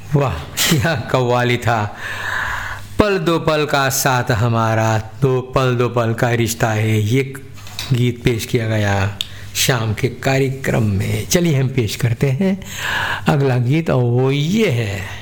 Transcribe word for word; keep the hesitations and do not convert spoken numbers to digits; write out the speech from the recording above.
वाह, क्या कव्वाली था। पल दो पल का साथ हमारा, दो पल दो पल का रिश्ता है, ये गीत पेश किया गया शाम के कार्यक्रम में। चलिए हम पेश करते हैं अगला गीत, और वो ये है